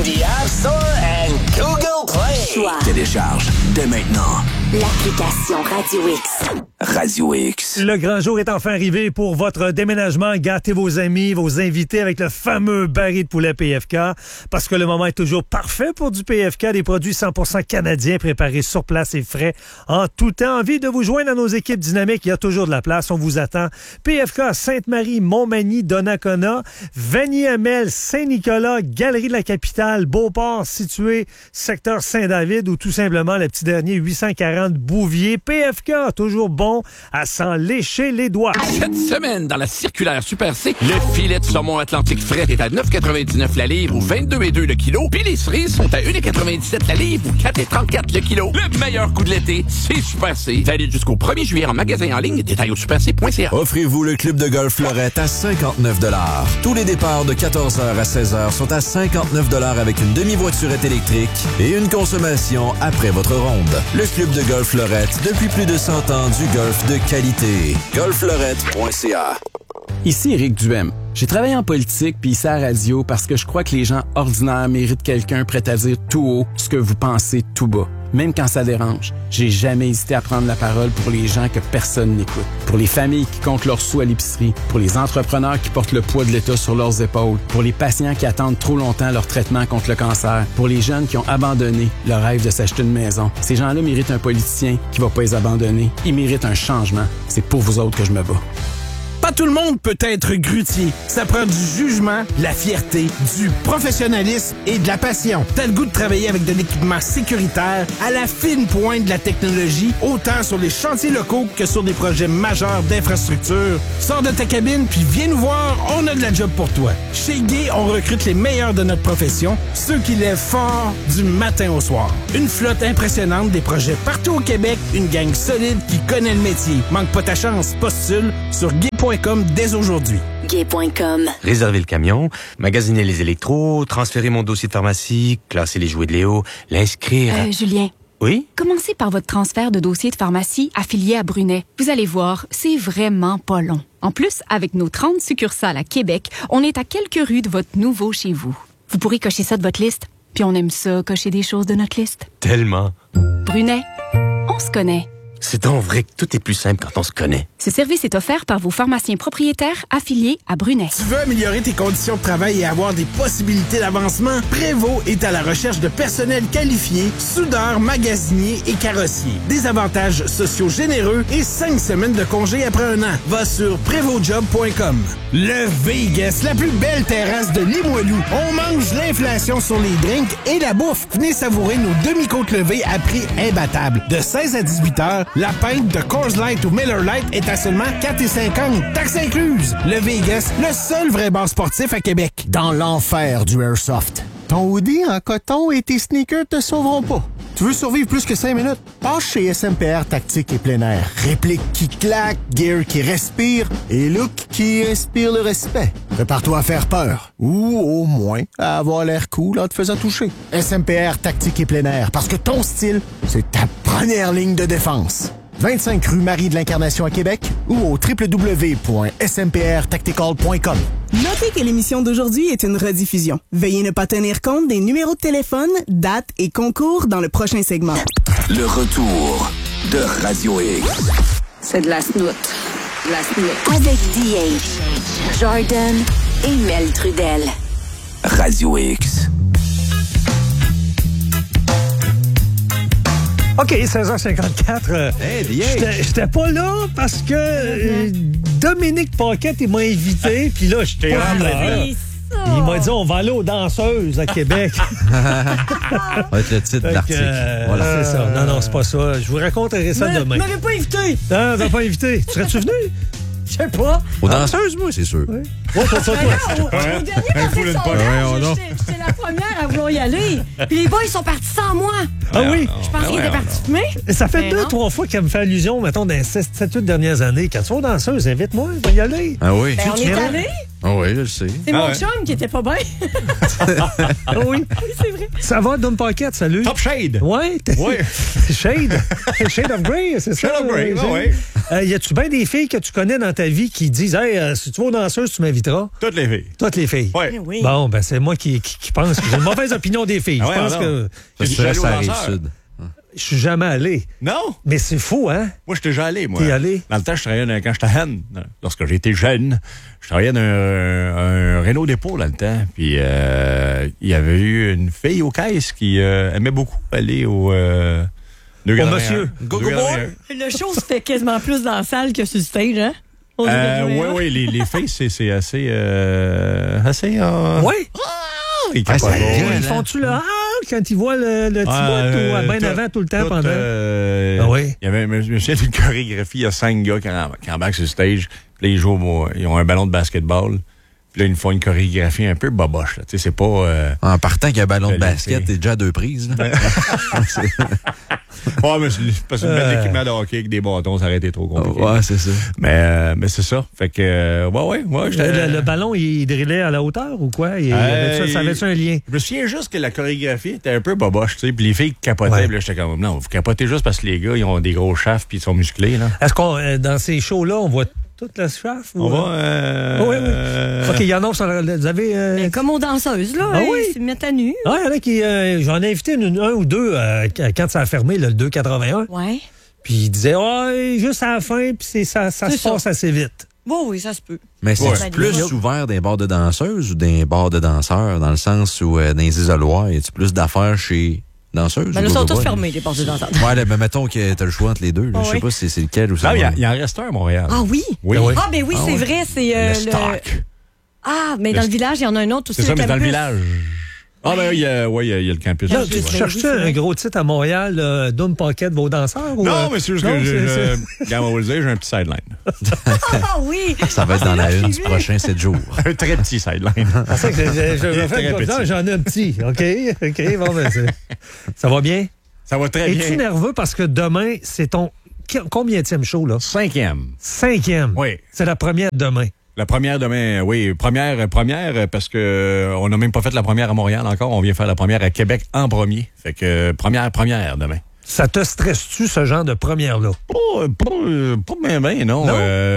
the App Store and Google Play. Choix. Télécharge dès maintenant l'application Radio X. Radio X. Le grand jour est enfin arrivé pour votre déménagement. Gâtez vos amis, vos invités avec le fameux baril de poulet PFK. Parce que le moment est toujours parfait pour du PFK. Des produits 100% canadiens préparés sur place et frais en tout temps. Envie de vous joindre à nos équipes dynamiques? Il y a toujours de la place. On vous attend. PFK Sainte-Marie, Montmagny, Donnacona, Vanier-Amel, Saint-Nicolas, Galerie de la Capitale, Beauport, situé secteur Saint-David ou tout simplement le petit dernier 840 Bouvier. PFK, toujours bon à s'en lécher les doigts. Cette semaine, dans la circulaire Super C, le filet de saumon Atlantique frais est à 9,99 la livre ou 22,2 le kilo. Puis les cerises sont à 1,97 la livre ou 4,34 le kilo. Le meilleur coup de l'été, c'est Super C. Valide jusqu'au 1er juillet en magasin en ligne. Détail au superc.ca. Offrez-vous le club de golf Fleurette à 59 $. Tous les départs de 14h à 16h sont à 59 $ avec une demi-voiturette électrique et une consommation après votre ronde. Le club de golf Fleurette, depuis plus de 100 ans du golf de qualité. golffleurette.ca. Ici Éric Duhem. J'ai travaillé en politique puis ici à la radio parce que je crois que les gens ordinaires méritent quelqu'un prêt à dire tout haut ce que vous pensez tout bas. Même quand ça dérange, j'ai jamais hésité à prendre la parole pour les gens que personne n'écoute. Pour les familles qui comptent leurs sous à l'épicerie, pour les entrepreneurs qui portent le poids de l'État sur leurs épaules, pour les patients qui attendent trop longtemps leur traitement contre le cancer, pour les jeunes qui ont abandonné le rêve de s'acheter une maison. Ces gens-là méritent un politicien qui va pas les abandonner. Ils méritent un changement. C'est pour vous autres que je me bats. Pas tout le monde peut être grutier. Ça prend du jugement, de la fierté, du professionnalisme et de la passion. T'as le goût de travailler avec de l'équipement sécuritaire à la fine pointe de la technologie, autant sur les chantiers locaux que sur des projets majeurs d'infrastructure. Sors de ta cabine puis viens nous voir, on a de la job pour toi. Chez Gay, on recrute les meilleurs de notre profession, ceux qui lèvent fort du matin au soir. Une flotte impressionnante, des projets partout au Québec, une gang solide qui connaît le métier. Manque pas ta chance, postule sur gay.com dès aujourd'hui. Gay.com. Réserver le camion, magasiner les électros, transférer mon dossier de pharmacie, classer les jouets de Léo, l'inscrire... Julien. Oui? Commencez par votre transfert de dossier de pharmacie affilié à Brunet. Vous allez voir, c'est vraiment pas long. En plus, avec nos 30 succursales à Québec, on est à quelques rues de votre nouveau chez vous. Vous pourrez cocher ça de votre liste. Puis on aime ça, cocher des choses de notre liste. Tellement. Brunet, on se connaît. C'est donc vrai que tout est plus simple quand on se connaît. Ce service est offert par vos pharmaciens propriétaires affiliés à Brunet. Tu veux améliorer tes conditions de travail et avoir des possibilités d'avancement? Prévost est à la recherche de personnel qualifié, soudeurs, magasiniers et carrossiers. Des avantages sociaux généreux et 5 semaines de congé après un an. Va sur prévostjob.com. Le Vegas, la plus belle terrasse de Limoilou. On mange l'inflation sur les drinks et la bouffe. Venez savourer nos demi-côtes levées à prix imbattable. De 16 à 18 heures, la pinte de Coors Light ou Miller Lite est à seulement 4,50 $, taxes incluses. Le Vegas, le seul vrai bar sportif à Québec. Dans l'enfer du Airsoft. Ton hoodie en coton et tes sneakers te sauveront pas. Tu veux survivre plus que 5 minutes? Passe chez SMPR Tactique et Plein Air. Réplique qui claque, gear qui respire et look qui inspire le respect. Prépare-toi à faire peur. Ou au moins à avoir l'air cool en te faisant toucher. SMPR Tactique et Plein Air. Parce que ton style, c'est ta première ligne de défense. 25 rue Marie de l'Incarnation à Québec ou au www.smprtactical.com. Notez que l'émission d'aujourd'hui est une rediffusion. Veuillez ne pas tenir compte des numéros de téléphone, dates et concours dans le prochain segment. Le retour de Radio X. C'est de la snoot. De la snoot. Avec DH, Jordan et Mel Trudel. Radio X. OK, 16h54. J'étais pas là parce que Dominique Paquette, il m'a invité, puis là, j'étais là. Il m'a dit, on va aller aux danseuses à Québec. Ça va être le titre de l'article. Voilà. C'est ça. Non, c'est pas ça. Je vous raconterai ça demain. Tu m'avais pas invité. Non, tu m'as pas invité. Serais-tu venu? Je sais pas. Aux danseuses, moi, c'est sûr. Oui. Oh, pour toi. Au dernier passé de sondage, j'étais la première à vouloir y aller. Puis les boys, ils sont partis sans moi. Ah oui? Je pensais qu'ils étaient partis fumer. Ça fait 2-3 fois qu'elle me fait allusion, mettons, dans les 7-8 dernières années. Quand ils sont danseuses, invite-moi, je vais y aller. Ah oui? Ben, on est allés. Ah oui, je le sais. C'est mon chum qui était pas bien. Ah oui? Oui, c'est vrai. Ça va, Dom Paquette, salut. Top Shade. Ouais? Oui. Shade. Shade of Grey, c'est ça? Shade of Grey, oui. Y a-tu bien des filles que tu connais dans ta vie qui disent « Hey, si tu vas aux danseuses, tu m'inviteras? » Toutes les filles. Toutes les filles. Ouais. Oui. Bon, ben c'est moi qui pense que j'ai une mauvaise opinion des filles. Ah Je pense ouais, que Ça arrive sud. je suis jamais allé. Non? Mais c'est fou, hein? Moi, j'étais déjà allé, moi. T'es allé? Dans le temps, je travaillais quand j'étais jeune. Lorsque j'étais jeune, je travaillais dans un Renault dépôt dans le temps. Puis, il y avait eu une fille aux caisses qui aimait beaucoup aller au... monsieur. Go-go boy! Le show se fait quasiment plus dans la salle que sur le stage, hein? Oui, les filles, c'est assez... Oui? Ils font-tu là? Quand ils voient le petit bout bien avant tout le temps pendant. Oui. Il y avait, je me souviens d'une chorégraphie, il y a 5 gars qui embarquent sur le stage. Puis là, ils jouent, ils ont un ballon de basketball. Puis là, ils font une chorégraphie un peu boboche. Tu sais, c'est pas... En partant qu'il y a un ballon de basket, t'es déjà à 2 prises. Là. Ouais, mais c'est parce que mettre l'équipement de hockey avec des bâtons, ça aurait été trop compliqué. Ouais, c'est ça. Mais c'est ça. Fait que, le ballon, il drillait à la hauteur ou quoi? Ça avait-tu un lien? Je me souviens juste que la chorégraphie était un peu boboche, tu sais. Puis les filles capotaient. Puis là, j'étais comme, non, vous capotez juste parce que les gars, ils ont des gros chafs puis ils sont musclés, là. Est-ce qu'on, dans ces shows-là, on voit toute la chauffe? On va... Oui. OK, il y en a, vous avez... Mais comme aux danseuses, là, ils se mettent à nu. Ah, il y en a qui... j'en ai invité un ou deux quand ça a fermé, le 281. Ouais. Puis ils disaient, juste à la fin, puis ça se passe assez vite. Oui, ça se peut. Mais c'est plus ouvert des bars de danseuses ou des bars de danseurs, dans le sens où dans les isoloirs, y a-tu plus d'affaires chez... danseuses? Ben, là, ils sont tous fermés, les portes de danseurs. Ouais, mais mettons que t'as le choix entre les deux. Je sais pas si c'est lequel ou ça. Non, il y en reste un à Montréal. Ah oui? Ah, ben oui, c'est vrai. C'est le stock. Ah, mais dans le village, il y en a un autre aussi. C'est ça, mais dans le village. Ah, ben il y a le campus. Là, tu cherches-tu un gros titre à Montréal, Doom Pocket, vos danseurs? Non, mais c'est juste que on va le dire, j'ai un petit sideline. Ah oui! Ça va être dans la une du prochain 7 jours. Un très petit sideline. C'est que je fais comme ça, j'en ai un petit. OK, bon, ben ça va bien? Ça va très bien. Es-tu nerveux parce que demain, c'est ton combienième show, là? 5e. 5e? Oui. C'est la première demain. La première demain, oui. Première, parce que on n'a même pas fait la première à Montréal encore. On vient faire la première à Québec en premier. Fait que première demain. Ça te stresse-tu, ce genre de première-là? Pas bien, non.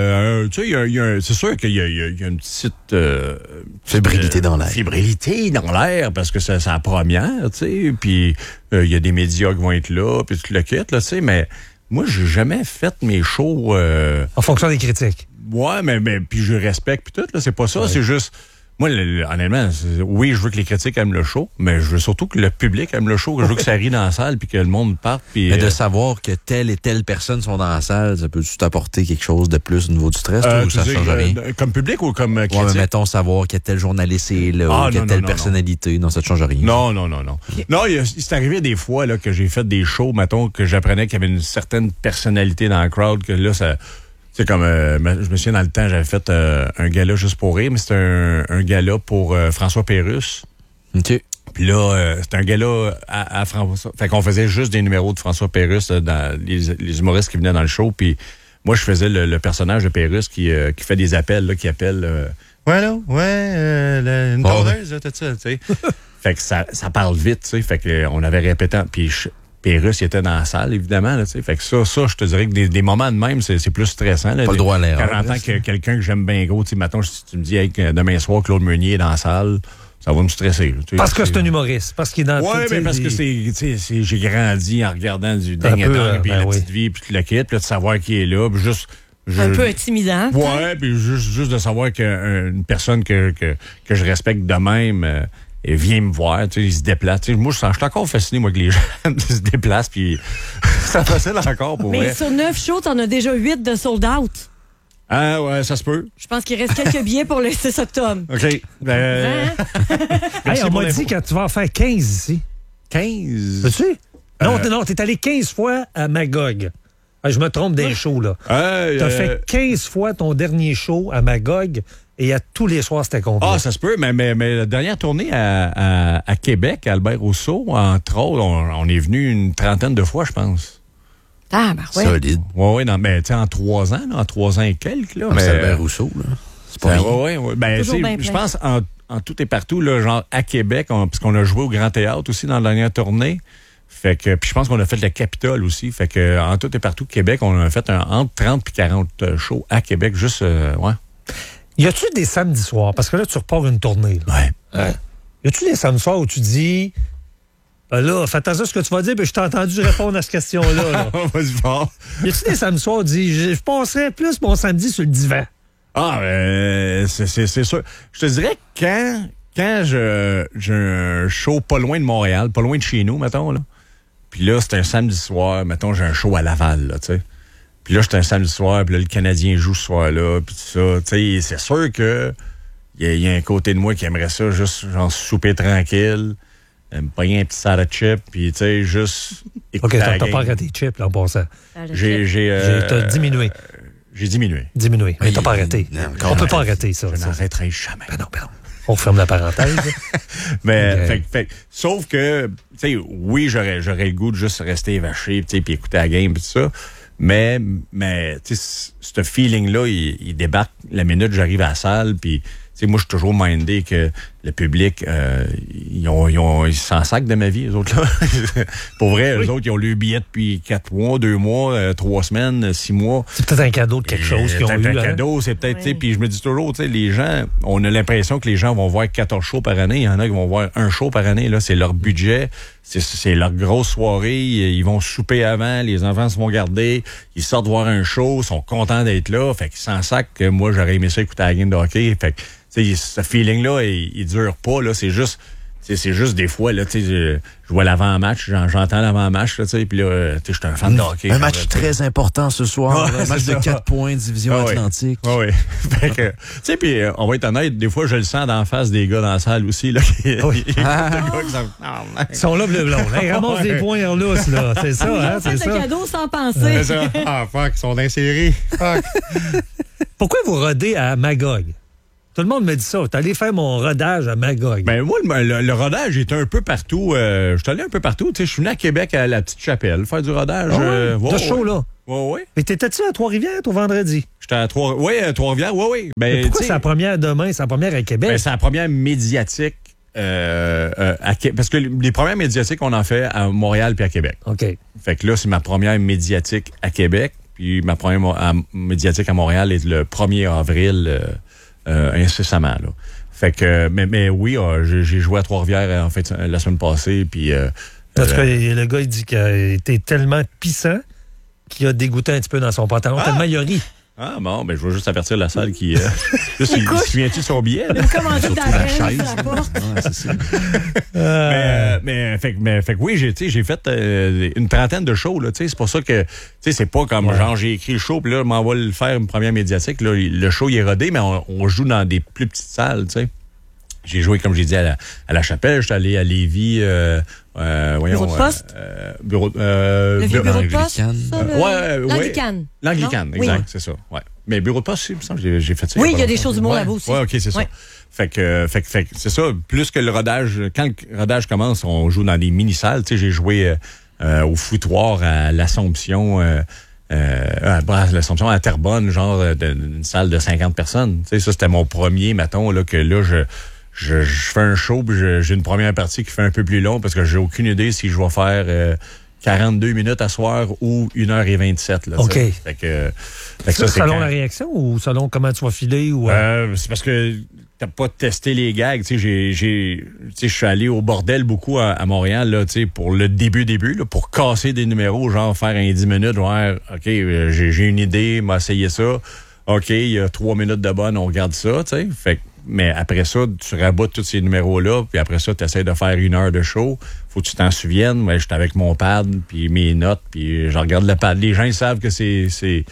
Tu sais, c'est sûr qu'il y a une petite... fébrilité dans l'air. Fébrilité dans l'air, parce que c'est la première, tu sais. Puis il y a des médias qui vont être là, puis tu le quittes, là, tu sais. Mais moi, j'ai jamais fait mes shows... En fonction des critiques. Ouais, mais puis je respecte, puis tout, là, c'est pas ça. C'est juste... Moi, honnêtement, oui, je veux que les critiques aiment le show, mais je veux surtout que le public aime le show, que je veux que ça rie dans la salle, puis que le monde parte. Puis, mais de savoir que telle et telle personne sont dans la salle, ça peut-tu t'apporter quelque chose de plus au niveau du stress, ou ça change rien? Comme public ou comme critique? Ouais, mais mettons savoir que tel journaliste est là, que telle personnalité, non, ça ne change rien. Non. Non, c'est arrivé des fois là, que j'ai fait des shows, mettons, que j'apprenais qu'il y avait une certaine personnalité dans le crowd, que là, ça... C'est comme, je me souviens, dans le temps, j'avais fait un gala juste pour rire, mais c'était un gala pour François Pérusse. OK. Puis là, c'était un gala à François. Fait qu'on faisait juste des numéros de François Pérusse dans les humoristes qui venaient dans le show. Puis moi, je faisais le personnage de Pérusse qui fait des appels, là, qui appelle... une tondeuse, tout ça, tu sais. Fait que ça parle vite, tu sais. Fait qu'on avait répété... Puis Pérusse, il était dans la salle, évidemment. Là, fait que ça, je te dirais que des moments de même, c'est plus stressant. Là, pas le droit à l'erreur. Quand j'entends quelqu'un que j'aime bien gros, mettons, si tu me dis hey, demain soir, Claude Meunier est dans la salle, ça va me stresser. Parce que c'est un humoriste. Parce qu'il est dans ouais, mais parce que j'ai grandi en regardant du Ding et Dong, puis la petite vie, puis tu la quittes, puis de savoir qui est là, puis juste... un peu intimidant. Ouais, puis juste de savoir qu'une personne que je respecte de même... et vient me voir, tu sais, il se déplace. Tu sais, moi, je suis encore fasciné, moi, que les gens se déplacent, puis ça facile encore pour mais vrai. Sur 9 shows, t'en as déjà 8 de sold out. Ah, ouais, ça se peut. Je pense qu'il reste quelques billets pour le 6 octobre. OK. Hey, on m'a dit que tu vas en faire 15 ici. 15? Peux-tu? Non, t'es allé 15 fois à Magog. Je me trompe des shows, là. T'as fait 15 fois ton dernier show à Magog. Et à tous les soirs, c'était complet. Ah, ça se peut, mais la dernière tournée à Québec, à Albert Rousseau, entre autres, on est venu une trentaine de fois, je pense. Ah, ben ouais. Solide. Oui, mais tu sais, en 3 ans, en 3 ans et quelques. Là, mais c'est Albert Rousseau, là. C'est pas rien. Oui. Ben, je pense, en tout et partout, là, genre à Québec, parce qu'on a joué au Grand Théâtre aussi dans la dernière tournée. Fait que, puis je pense qu'on a fait le Capitole aussi. Fait que, en tout et partout, Québec, on a fait entre 30 et 40 shows à Québec, juste, ouais. Y a-tu des samedis soirs? Parce que là, tu repars une tournée. Là. Ouais. Y a-tu des samedis soirs où tu dis, là, fais attention à ce que tu vas dire, mais je t'ai entendu répondre à cette question-là. Là. Vas-y fort. Y a-tu des samedis soirs où tu dis, je passerais plus mon samedi sur le divan? Ah, c'est sûr. Je te dirais que quand j'ai un show pas loin de Montréal, pas loin de chez nous, mettons, là. Puis là, c'est un samedi soir, mettons, j'ai un show à Laval, là, tu sais. Puis là, c'est un samedi soir, puis là, le Canadien joue ce soir-là, puis tout ça. Tu sais, c'est sûr que il y a un côté de moi qui aimerait ça, juste, genre, souper tranquille, me pogner un petit salad de chips, puis tu sais, juste écouter OK, t'as pas arrêté les chips, là, en passant. T'as diminué. J'ai diminué. Mais t'as pas arrêté. On peut pas arrêter ça. Je n'arrêterai jamais. Ben non. On ferme la parenthèse. Mais, sauf que, tu sais, oui, j'aurais le goût de juste rester évaché, tu sais, puis écouter la game, puis tout ça. Mais tu sais, ce feeling-là, il débarque la minute j'arrive à la salle, puis, tu sais, moi, je suis toujours mindé que le public, ils s'en sacent de ma vie, eux autres, là. Pour vrai, eux autres, ils ont le billet depuis 4 mois, 2 mois, 3 semaines, 6 mois. C'est peut-être un cadeau de quelque chose qu'ils ont eu. C'est un cadeau, c'est peut-être, tu sais, puis je me dis toujours, tu sais, les gens, on a l'impression que les gens vont voir 14 shows par année. Il y en a qui vont voir un show par année, là. C'est leur budget. C'est leur grosse soirée. Ils vont souper avant, les enfants se vont garder. Ils sortent voir un show, sont contents d'être là. Fait qu'ils s'en sacent que moi, j'aurais aimé ça écouter la game de hockey. Fait que, tu sais, ce feeling-là, il dure pas, là. C'est juste des fois, là, tu sais, je vois l'avant-match, j'entends l'avant-match, là, tu sais, puis là, tu sais, je suis un fan de hockey. Un match très important ce soir, un match de 4 points, division Atlantique. Oui. Fait que, tu sais, puis on va être honnête, des fois, je le sens d'en face des gars dans la salle aussi, là. Ils sont là, bleu blond. Ils ramassent des points en lousse, là. C'est ça, hein, c'est ça. Ils ont fait le cadeau sans penser. C'est ça. Ah, fuck, ils sont insérés. Fuck. Pourquoi vous rodez à Magog? Tout le monde me dit ça. T'es allé faire mon rodage à Magog. Ben moi, le rodage était un peu partout. Je suis allé un peu partout. Je suis venu à Québec à la Petite Chapelle faire du rodage. T'as chaud, là? Oui. Mais t'étais-tu à Trois-Rivières, toi, vendredi? J'étais à Trois-Rivières, oui. Ben, pourquoi c'est la première demain? C'est la première à Québec? Ben, c'est la première médiatique à Québec. Parce que les premières médiatiques, on en fait à Montréal puis à Québec. OK. Fait que là, c'est ma première médiatique à Québec. Puis ma première médiatique à Montréal est le 1er avril incessamment, là. Fait que, mais oui, j'ai joué à Trois-Rivières en fait la semaine passée, puis... en tout cas, le gars, il dit qu'il a été tellement pissant qu'il a dégoûté un petit peu dans son pantalon, tellement il a ri. Ah bon, ben je veux juste avertir la salle qui... il se souvient-tu de son billet? Surtout la chaise. C'est ça. Fait que oui, j'ai fait une trentaine de shows, là, tu sais, c'est pour ça que, tu sais, c'est pas comme genre j'ai écrit le show, puis là, je m'en vais le faire une première médiatique, là, le show, il est rodé, mais on joue dans des plus petites salles, tu sais. J'ai joué, comme j'ai dit, à la Chapelle, j'étais allé à Lévis, bureau de poste? Bureau de poste? L'Anglicane. L'Anglicane, exact, c'est ça, ouais. Mais bureau de poste, il me semble que j'ai fait ça. Oui, il y a des choses du monde là-bas aussi. Oui, OK, c'est ça. Fait que c'est ça, plus que le rodage, quand le rodage commence, on joue dans des mini-salles, tu sais, j'ai joué au foutoir à l'Assomption, l'Assomption à Terrebonne, genre d'une salle de 50 personnes. Tu sais, ça, c'était mon premier, mettons, là, que là, je fais un show, puis j'ai une première partie qui fait un peu plus long parce que j'ai aucune idée si je vais faire 42 minutes à soir ou 1h27. Là, OK. Fait que ça, c'est selon la réaction ou selon comment tu vas filer? Ou, c'est parce que t'as pas testé les gags. Tu sais, je suis allé au bordel beaucoup à Montréal, là, tu sais, pour le début, là, pour casser des numéros, genre faire un 10 minutes, genre, OK, j'ai une idée, m'a essayé ça. OK, il y a 3 minutes de bonne, on regarde ça, tu sais. Fait que, mais après ça, tu raboutes tous ces numéros-là, puis après ça, tu essaies de faire 1 heure de show. Faut que tu t'en souviennes. Moi, j'étais avec mon pad, puis mes notes, puis je regarde le pad. Les gens, ils savent que c'est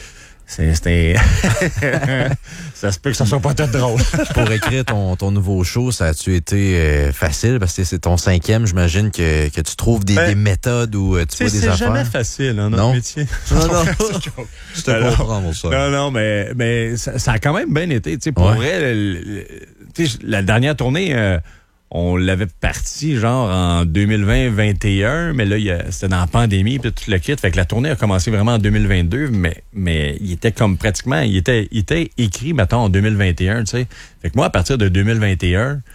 ça se peut que ça soit pas tout drôle. Pour écrire ton nouveau show, ça a-tu été facile? Parce que c'est ton 5e, j'imagine que tu trouves des méthodes ou tu vois des affaires. C'est jamais facile, hein, notre métier. Non. Je te comprends, mon soeur. Non, mais ça a quand même bien été. Pour vrai, la dernière tournée... on l'avait parti genre en 2020-21, mais là, c'était dans la pandémie, puis tout le kit. Fait que la tournée a commencé vraiment en 2022, mais il était comme pratiquement, il était écrit, mettons, en 2021, tu sais. Fait que moi, à partir de 2021,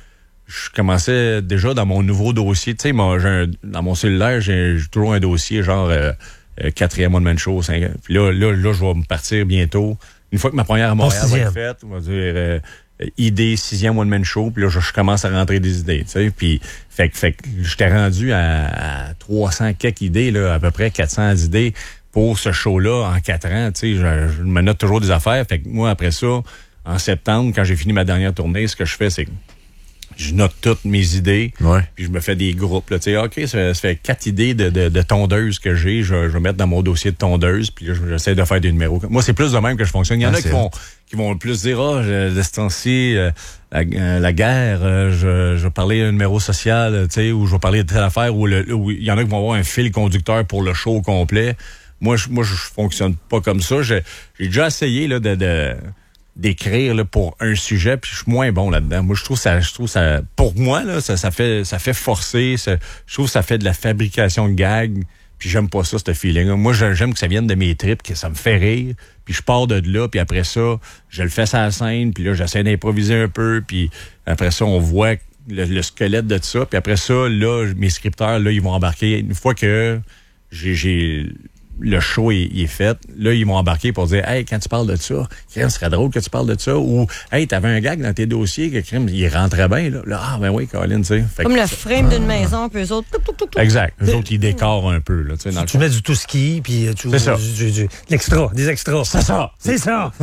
je commençais déjà dans mon nouveau dossier. Tu sais, dans mon cellulaire, j'ai toujours un dossier genre 4e one-man show, 5. Puis là, je vais me partir bientôt. Une fois que ma première à Montréal va être faite, on va dire idée, 6e one-man show. Puis là, je commence à rentrer des idées. Tu sais, puis fait que j'étais rendu à 300 quelques idées, là, à peu près 400 idées pour ce show-là en 4 ans. Tu sais, je me note toujours des affaires. Fait que moi, après ça, en septembre, quand j'ai fini ma dernière tournée, ce que je fais, c'est que je note toutes mes idées, puis je me fais des groupes. Là, OK, ça fait 4 idées de tondeuses que j'ai. Je vais mettre dans mon dossier de tondeuse, puis là, j'essaie de faire des numéros. Moi, c'est plus de même que je fonctionne. Il y en a qui vont plus dire, de ce temps-ci, la guerre, je vais parler d'un numéro social, ou je vais parler de telle affaire, ou il y en a qui vont avoir un fil conducteur pour le show au complet. Moi, je fonctionne pas comme ça. J'ai déjà essayé là, d'écrire là, pour un sujet, puis je suis moins bon là-dedans. Moi, je trouve ça pour moi là, ça fait forcer, je trouve que ça fait de la fabrication de gags, puis j'aime pas ça, ce feeling. Moi, j'aime que ça vienne de mes tripes, que ça me fait rire, puis je pars de là, puis après ça, je le fais sur la scène, puis là, j'essaie d'improviser un peu, puis après ça, on voit le squelette de ça, puis après ça, là, mes scripteurs, là, ils vont embarquer. Une fois que j'ai le show est fait, là, ils m'ont embarqué pour dire « Hey, quand tu parles de ça, ce serait drôle que tu parles de ça. » Ou « Hey, t'avais un gag dans tes dossiers que il rentrait bien. » Là, ben oui, Colin, tu sais. Comme le frame d'une maison, puis eux autres... Exact. Eux autres, ils décorent un peu. Là, dans tu mets du tout ski, puis c'est ça. Des extras. C'est ça. C'est ça.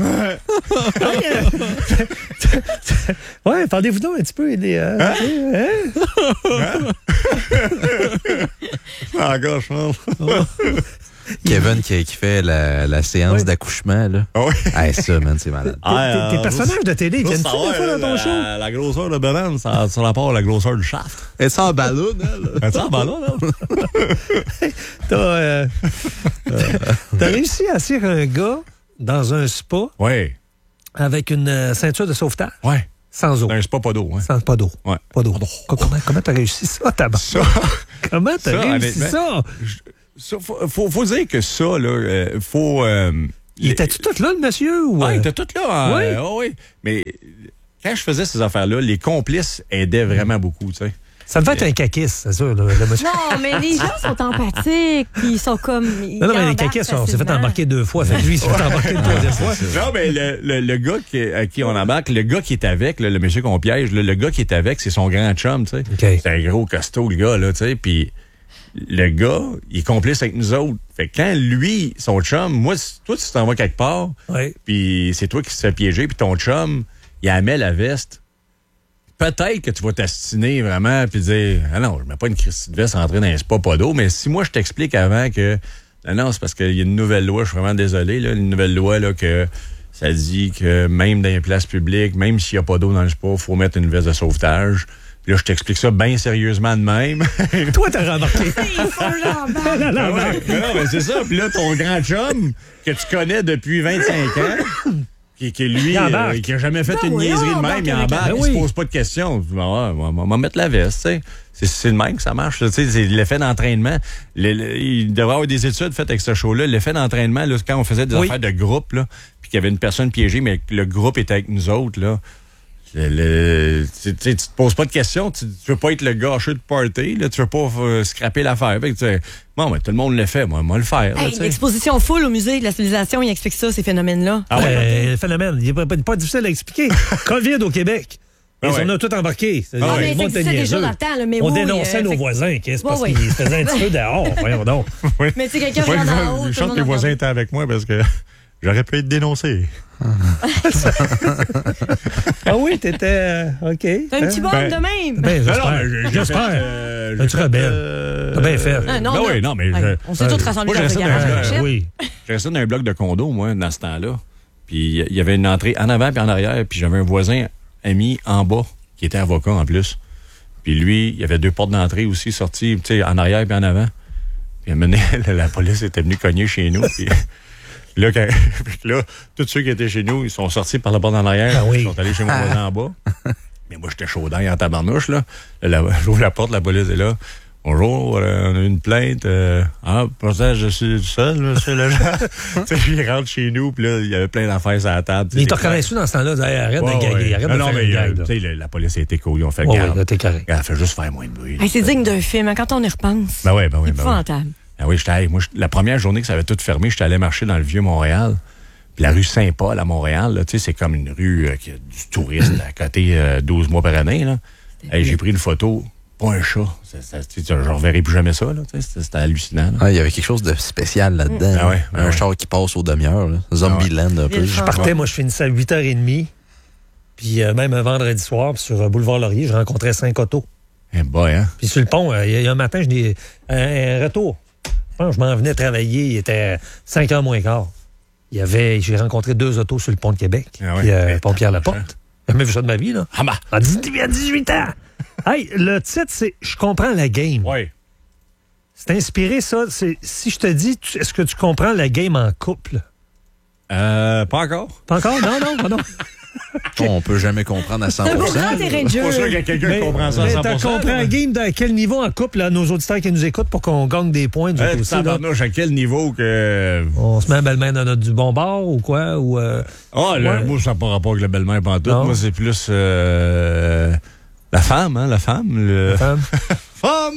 Ouais, parlez-vous donc un petit peu. Ah, gosh, man. Kevin qui fait la séance d'accouchement, là. Ah oui. Hey, ça, man, c'est malade. Tes personnages de télé viennent tout fois dans ton show? La grosseur de banane, ça rapport à la grosseur du shaft. Elle est en ballon, elle. Elle est en ballon, elle. T'as réussi à assurer un gars dans un spa. Oui. Avec une ceinture de sauvetage. Oui. Sans eau. Un spa, pas d'eau. Hein. Sans pas d'eau. Ouais. Pas d'eau. Comment t'as réussi ça, Comment t'as réussi ça? Faut dire que ça, là, faut... il était-tu tout là, le monsieur? Ou... Ah, il était tout là. Oui. Oui. Mais quand je faisais ces affaires-là, les complices aidaient vraiment beaucoup, tu sais. Ça devait être un caquiste, c'est sûr, le monsieur. Non, mais les gens sont empathiques, puis ils sont comme... Non, mais les caquistes, on s'est fait embarquer 2 fois. Fait que lui, il s'est fait embarquer une 3e fois. Non, mais le gars à qui on embarque, le gars qui est avec, le monsieur qu'on piège, le gars qui est avec, c'est son grand chum, tu sais. Okay. C'est un gros costaud, le gars, là, tu sais, puis... Le gars, il est complice avec nous autres. Fait que quand lui, son chum, moi, toi, tu t'en vas quelque part, puis c'est toi qui se fais piéger, puis ton chum, il met la veste. Peut-être que tu vas t'astiner vraiment, puis dire, ah non, je mets pas une Christie de veste rentrer dans un spa, pas d'eau, mais si moi, je t'explique avant que, non, c'est parce qu'il y a une nouvelle loi, je suis vraiment désolé, là, une nouvelle loi, là, que ça dit que même dans les places publiques, même s'il y a pas d'eau dans le spa, il faut mettre une veste de sauvetage. Là, je t'explique ça bien sérieusement de même. Toi, t'as remarqué. Non, mais c'est ça. Puis là, ton grand chum, que tu connais depuis 25 ans, qui lui, qui a jamais fait une niaiserie de même, il embarque, il se pose pas de questions. On va mettre la veste, tu sais. C'est le même que ça marche. Tu sais, c'est l'effet d'entraînement. Il devrait y avoir des études faites avec ce show-là. L'effet d'entraînement, là, quand on faisait des affaires de groupe, là, puis qu'il y avait une personne piégée, mais que le groupe était avec nous autres, là. Tu te poses pas de questions, tu veux pas être le gâcheux de party, là, tu veux pas scraper l'affaire. Bon, ben, tout le monde le fait, moi le faire. Hey, l'exposition full au musée de la civilisation, il explique ça, ces phénomènes-là. Ah ouais, le phénomène, il n'est pas difficile à expliquer. COVID au Québec. On a tout embarqué. Mais ça existait déjà dans le temps. Là, mais on dénonçait nos voisins, parce qu'ils se faisaient un petit peu dehors. Voyons donc. Mais tu sais, quelqu'un regarde en haut. Je chante que les voisins étaient avec moi parce que j'aurais pu être dénoncé. Ah oui, t'étais... OK. T'es un petit bonhomme de même. Ben, j'espère. Tu rebelle. T'as bien fait. Non, oui, non, mais... On s'est tous rassemblés dans le garage. Oui. Je restais dans un bloc de condo, moi, dans ce temps-là. Puis il y avait une entrée en avant puis en arrière. Puis j'avais un voisin ami en bas qui était avocat en plus. Puis lui, il y avait 2 portes d'entrée aussi sorties, tu sais, en arrière puis en avant. Puis à un moment donné, la police était venue cogner chez nous. Puis... Là, tous ceux qui étaient chez nous, ils sont sortis par la porte en arrière. Ils sont allés chez mon voisin en bas. Mais moi, j'étais chaud en tabarnouche, là. J'ouvre la porte, la police est là. Bonjour, on a une plainte. Pourtant, je suis seul, monsieur Legendre. Tu sais, il rentre chez nous, puis là, il y avait plein d'affaires sur la table. Il t'a reconnaissé dans ce temps-là. Arrête de gaguer, arrête de faire une gague. Tu sais, la police a été cool, ils ont fait garde. Oui, t'es carré. Elle fait juste faire moins de bruit. C'est digne d'un film, hein, quand on y repense. Ben oui. Épouvantable. Ah oui, la première journée que ça avait tout fermé, j'étais allé marcher dans le Vieux-Montréal. Puis la rue Saint-Paul à Montréal, là, c'est comme une rue qui a du tourisme à côté 12 mois par année. Là. J'ai pris une photo, pas un chat. Je ne reverrai plus jamais ça. C'était hallucinant. Il y avait quelque chose de spécial là-dedans. Un char qui passe aux demi-heures. Zombieland un peu. Je partais, moi, je finissais à 8h30. Puis même un vendredi soir, sur Boulevard Laurier, je rencontrais 5 autos. Puis sur le pont, il y a un matin, je n'ai un retour. Je m'en venais travailler, il était 5h moins quart. J'ai rencontré 2 autos sur le pont de Québec. Puis pont Pierre-Laporte. J'ai jamais vu ça de ma vie, là. À 18 ans. Hey, le titre, c'est « Je comprends la game ». Oui. C'est inspiré, ça. Si je te dis, est-ce que tu comprends la game en couple? Pas encore. Pas encore? Non. On peut jamais comprendre à 100%. C'est un grand terrain de jeu. Pas sûr qu'il y a quelqu'un qui comprend ça à 100%. Tu comprends la game dans quel niveau en couple, là, nos auditeurs qui nous écoutent pour qu'on gagne des points? À quel niveau que... On se met la belle-mère dans du bon bord ou quoi? Moi, ça n'a pas rapport avec la belle-mère pantoute. Moi, c'est plus... la femme, hein, la femme. Femme!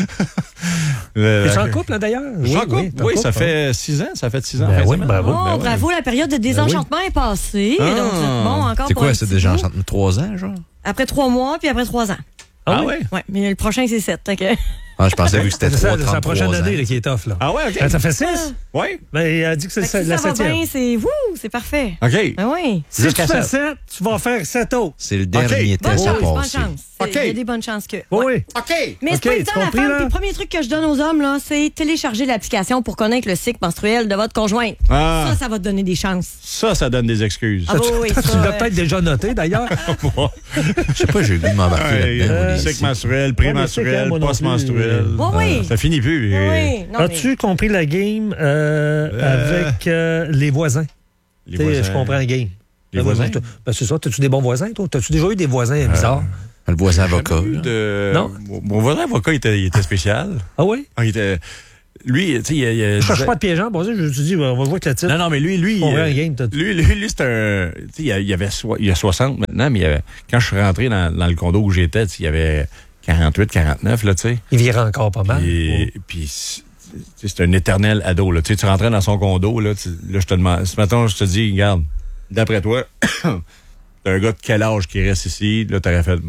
Es-tu en couple, là, d'ailleurs? Oui, ça fait 6 ans. Ça fait 6 ans. Bravo, la période de désenchantement est passée. Donc, bon, encore c'est quoi, c'est déjà 3 ans, genre? Après 3 mois, puis après 3 ans. Ah oui? Oui, mais le prochain, c'est 7. Je pensais que c'était 3 ans. C'est la prochaine année là, qui est off. Là. Ah ouais, OK. Ça fait 6? Oui. Mais elle a dit que c'est la 7e. Ça va bien, c'est parfait. OK. Oui. Si tu fais 7, tu vas faire 7 autres. C'est le dernier test à passer. Il y a des bonnes chances que... Oui. OK. Mais c'est pas évident, la femme. Puis le premier truc que je donne aux hommes, là, c'est télécharger l'application pour connaître le cycle menstruel de votre conjoint. Ça va te donner des chances. Ça donne des excuses. Tu l'as peut-être déjà noté, d'ailleurs. Je sais pas, j'ai vu de m'embarquer là-dedans. Cycle menstruel, prémenstruel, post-menstruel. Oui. Ça finit plus. As-tu compris la game avec les voisins? Je comprends la game. Les voisins? C'est ça. T'as-tu des bons voisins, toi? T'as-tu déjà eu des voisins bizarres? Le voisin avocat. Non? Mon voisin avocat, il était spécial. Ah oui? Lui, tu sais, je cherche pas de piégeant, pour ça, je me suis dit, on va voir que la titre. Non, mais lui, c'est un. Tu sais, il y a 60 maintenant, mais quand je suis rentré dans le condo où j'étais, il y avait 48, 49, là, tu sais. Il virait encore pas mal. Puis, c'est un éternel ado, là. Tu sais, tu rentrais dans son condo, là, je te demande. Ce matin, je te dis, regarde, d'après toi, t'as un gars de quel âge qui reste ici? Là, t'aurais fait,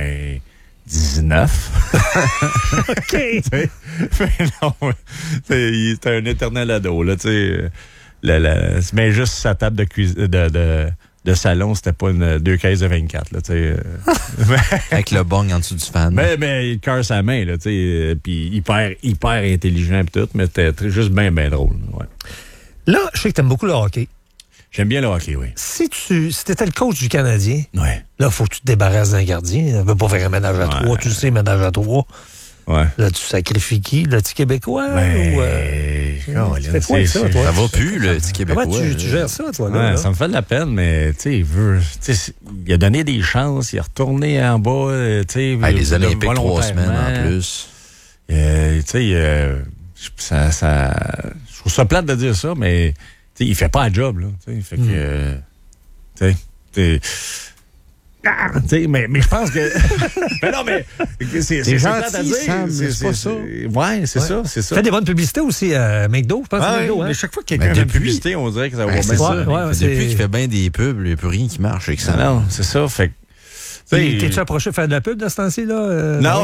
19. OK. C'était un éternel ado, là, tu sais. Mais juste sa table de salon, c'était pas 2 caisses de 24, là, tu sais. Avec le bong en dessous du fan. Mais il cœur sa main, là, tu sais. Puis hyper intelligent et tout, mais c'était juste bien drôle. Ouais. Là, je sais que t'aimes beaucoup le hockey. J'aime bien le hockey, oui. Si t'étais le coach du Canadien, ouais. Là, faut que tu te débarrasses d'un gardien. Il ne veut pas faire un ménage à 3. Tu le sais, ménage à 3. Ouais. Là, tu sacrifies qui? Le petit Québécois? C'est quoi ça, toi? Ça va plus, le petit Québécois. Comment tu gères ça, toi? Là, ça me fait de la peine, mais tu sais, il a donné des chances, il est retourné en bas. Les Olympiques, 3 semaines en plus. Tu sais, je trouve ça plate de dire ça, mais il fait pas un job, là. Fait que. Mais je pense que. Mais non, mais. C'est gentil à dire. C'est pas ça. Ouais, c'est ça. Fait des bonnes publicités aussi à McDo, je pense. McDo, mais chaque fois que quelqu'un fait une publicité, on dirait que ça va bien. Depuis qu'il fait bien des pubs, il n'y a plus rien qui marche avec ça. Non, c'est ça. Fait que. T'es-tu approché de faire de la pub de ce temps-ci, là? Non.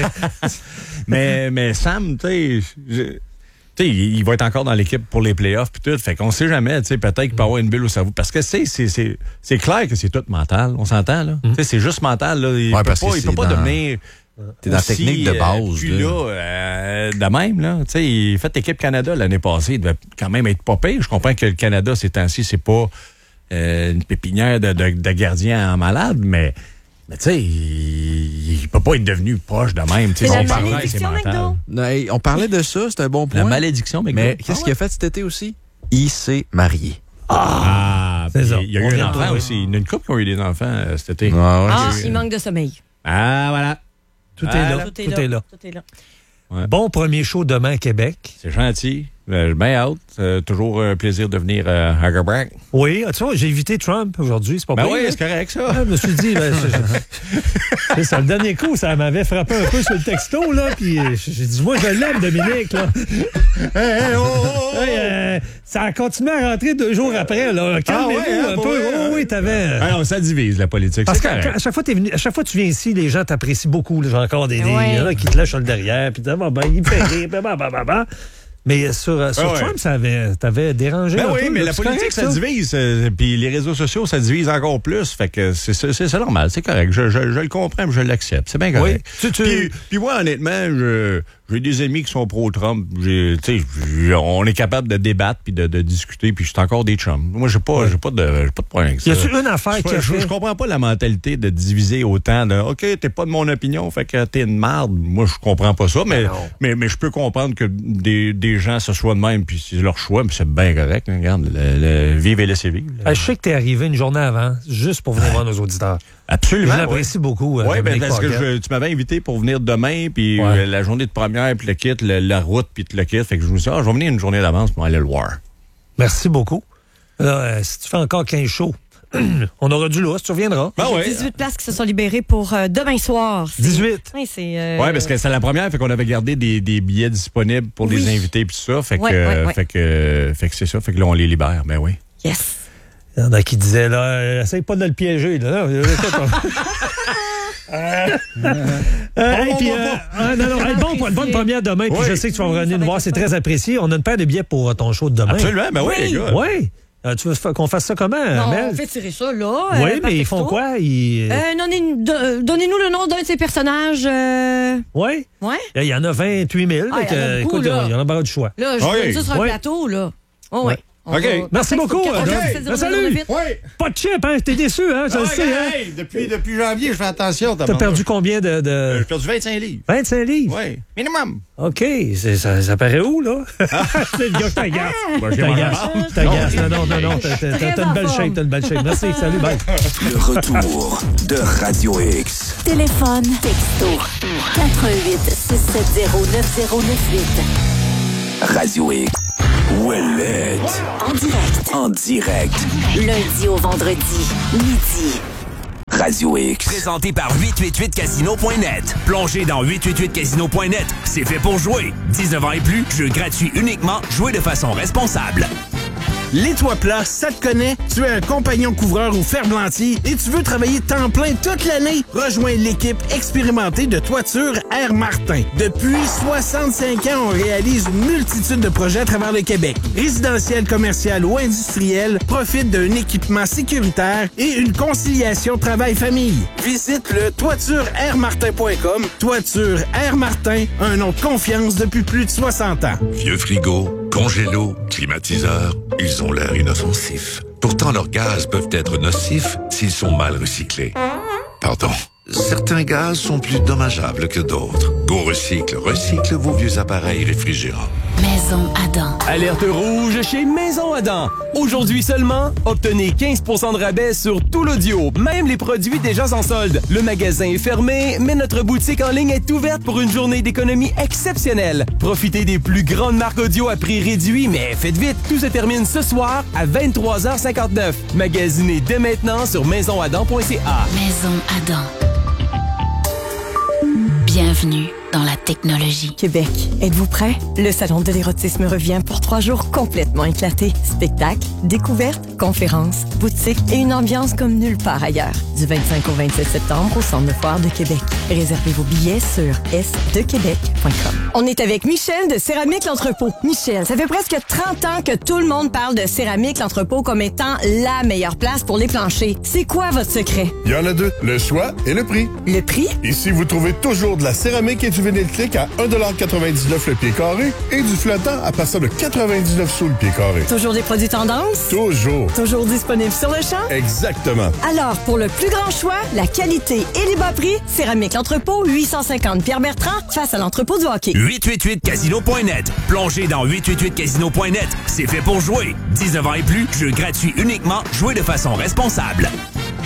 Mais Sam, tu sais. Il va être encore dans l'équipe pour les playoffs puis tout. Fait qu'on sait jamais, peut-être qu'il peut avoir une bulle au cerveau. Parce que c'est clair que c'est tout mental. On s'entend, là. C'est juste mental, là. Il peut pas devenir. T'es dans la technique de base. Puis de même, là. Il fait l'équipe Canada l'année passée. Il devait quand même être pas pire. Je comprends que le Canada, ces temps-ci, c'est pas une pépinière de gardiens en malade, mais tu sais, il peut pas être devenu proche de même. C'est la malédiction, McDo. On parlait de ça, c'est un bon point. La malédiction, McDo. Mais qu'est-ce qu'il a fait cet été aussi? Il s'est marié. C'est ça. Il y a eu un enfant aussi. Il y a une couple qui ont eu des enfants cet été. Il manque de sommeil. Ah, voilà. Tout est là. Ouais. Bon premier show demain à Québec. C'est gentil. Bien hâte. Toujours un plaisir de venir à Québec. Oui, tu vois, j'ai évité Trump aujourd'hui. C'est pas Ben pire, oui, hein? c'est correct, ça. Je me suis dit, c'est ça, le dernier coup, ça m'avait frappé un peu sur le texto, là, puis j'ai dit, moi, je l'aime, Dominique, là. Ça a continué à rentrer 2 jours après, là. Calmez-vous un peu. Oui, t'avais... Non, ça divise, la politique. Parce c'est qu'à correct. chaque fois que tu viens ici, les gens t'apprécient beaucoup. J'ai encore des là, qui te lâchent sur le derrière, puis il fait rire, Mais sur Trump, ça t'avait dérangé un oui, peu. mais là, la c'est politique, correct, ça divise. Puis les réseaux sociaux, ça divise encore plus. Fait que c'est normal, c'est correct. Je le comprends, je l'accepte. C'est bien correct. Oui. Puis moi, honnêtement, j'ai des amis qui sont pro-Trump. On est capable de débattre puis de discuter, puis je suis encore des chums. Moi, j'ai pas de problème avec ça. Y a-tu une affaire qui a fait... Je comprends pas la mentalité de diviser autant de « OK, t'es pas de mon opinion, fait que t'es une marde. » Moi, je comprends pas ça, mais je peux comprendre que des gens se soient de même, puis c'est leur choix, puis c'est bien correct. Hein, regarde, vive et laissez vivre. Je sais que t'es arrivé une journée avant, juste pour venir voir nos auditeurs. Absolument. Je l'apprécie beaucoup. Oui, parce que tu m'avais invité pour venir demain, puis la journée de première, puis le kit, la route, puis le kit. Fait que je me suis dit, je vais venir une journée d'avance pour aller le voir. Merci beaucoup. Là, si tu fais encore 15 shows, on aura du lot, si tu reviendras. Il y a 18 places qui se sont libérées pour demain soir. 18? Oui, c'est... Oui, parce que c'est la première, fait qu'on avait gardé des billets disponibles pour les invités, puis tout ça. Fait que c'est ça, fait que là, on les libère. Ben oui. Yes. Il y en a qui disaient, là, essaye pas de le piéger, là. Bonne première demain, puis je sais que tu vas revenir nous voir, c'est très apprécié. On a une paire de billets pour ton show de demain. Absolument, ben oui, les gars. Oui. Tu veux qu'on fasse ça comment, Mel? On fait tirer ça, là. Oui, mais ils font quoi? Donnez-nous le nom d'un de ces personnages. Oui? Ouais. Il y en a 28 000. Écoute, il y en a pas de choix. Là, je veux ça sur un plateau, là. Oh, oui. OK. Merci beaucoup. Salut. Pas de chip, hein? T'es déçu, hein? Je le sais, hein? Depuis janvier, je fais attention. T'as perdu combien de... J'ai perdu 25 livres. 25 livres? Oui. Minimum. OK. Ça paraît où, là? C'est le gars que t'agaces. T'agaces. Non. T'as une belle shape. Merci. Salut, bye. Le retour de Radio X. Téléphone, texto, 88 670 9098. Radio X. Ouellette. En direct. Lundi au vendredi, midi. Radio X. Présenté par 888casino.net. Plongez dans 888casino.net. C'est fait pour jouer. 19 ans et plus, jeu gratuit uniquement. Jouez de façon responsable. Les toits plats, ça te connaît? Tu es un compagnon couvreur ou ferblantier et tu veux travailler temps plein toute l'année? Rejoins l'équipe expérimentée de Toiture Air Martin. Depuis 65 ans, on réalise une multitude de projets à travers le Québec. Résidentiel, commercial ou industriel, profite d'un équipement sécuritaire et une conciliation travail-famille. Visite le toitureairmartin.com. Toiture Air Martin, un nom de confiance depuis plus de 60 ans. Vieux frigo, congélo, climatiseur, ils ont l'air inoffensifs. Pourtant, leurs gaz peuvent être nocifs s'ils sont mal recyclés. Pardon. Certains gaz sont plus dommageables que d'autres. Go Recycle recycle vos vieux appareils réfrigérants. Maison Adam. Alerte rouge chez Maison Adam. Aujourd'hui seulement, obtenez 15 % de rabais sur tout l'audio, même les produits déjà en solde. Le magasin est fermé, mais notre boutique en ligne est ouverte pour une journée d'économie exceptionnelle. Profitez des plus grandes marques audio à prix réduit, mais faites vite, tout se termine ce soir à 23h59. Magasinez dès maintenant sur maisonadam.ca. Maison Adam. Bienvenue dans la technologie. Québec, êtes-vous prêts? Le Salon de l'érotisme revient pour 3 jours complètement éclatés. Spectacles, découvertes, conférences, boutiques et une ambiance comme nulle part ailleurs. Du 25 au 27 septembre au Centre de foire de Québec. Réservez vos billets sur sdequebec.com. On est avec Michel de Céramique L'Entrepôt. Michel, ça fait presque 30 ans que tout le monde parle de Céramique L'Entrepôt comme étant la meilleure place pour les planchers. C'est quoi votre secret? Il y en a 2, le choix et le prix. Le prix? Ici, vous trouvez toujours de la céramique et du vinyle clic à 1,99 le pied carré et du flottant à partir de 99 sous le pied carré. Toujours des produits tendance? Toujours. Toujours disponibles sur le champ? Exactement. Alors, pour le plus grand choix, la qualité et les bas prix, Céramique L'Entrepôt, 850 Pierre-Bertrand, face à l'entrepôt du hockey. 888casino.net. Plongez dans 888casino.net. C'est fait pour jouer. 19 ans et plus, jeu gratuit uniquement. Jouez de façon responsable.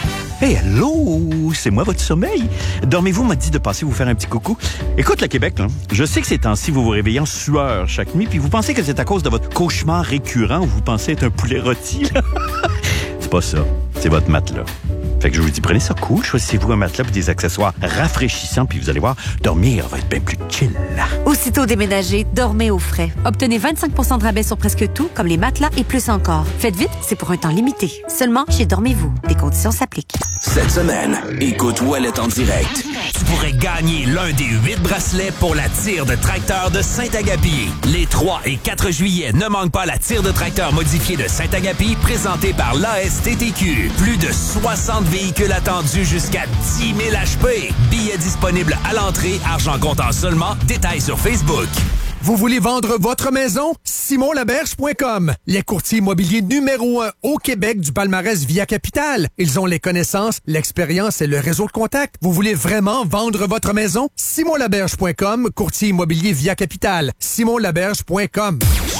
Hey, allô, c'est moi votre sommeil. Dormez-vous m'a dit de passer vous faire un petit coucou. Écoute, le Québec, là, je sais que ces temps-ci, vous vous réveillez en sueur chaque nuit, puis vous pensez que c'est à cause de votre cauchemar récurrent où vous pensez être un poulet rôti, là. C'est pas ça, c'est votre matelas. Fait que je vous dis, prenez ça cool, choisissez-vous un matelas et des accessoires rafraîchissants, puis vous allez voir, dormir va être bien plus chill. Aussitôt déménagé, dormez au frais. Obtenez 25% de rabais sur presque tout, comme les matelas et plus encore. Faites vite, c'est pour un temps limité. Seulement chez Dormez-vous. Des conditions s'appliquent. Cette semaine, écoute Ouellet en direct. Tu pourrais gagner l'un des 8 bracelets pour la tire de tracteur de Saint-Agapi. Les 3 et 4 juillet, ne manque pas la tire de tracteur modifiée de Saint-Agapi présentée par l'ASTTQ. Plus de 60 véhicules attendus jusqu'à 10 000 HP. Billets disponibles à l'entrée, argent comptant seulement. Détails sur Facebook. Vous voulez vendre votre maison? SimonLaberge.com. Les courtiers immobiliers numéro 1 au Québec du palmarès Via Capital. Ils ont les connaissances, l'expérience et le réseau de contacts. Vous voulez vraiment vendre votre maison? SimonLaberge.com, courtier immobilier Via Capital. SimonLaberge.com.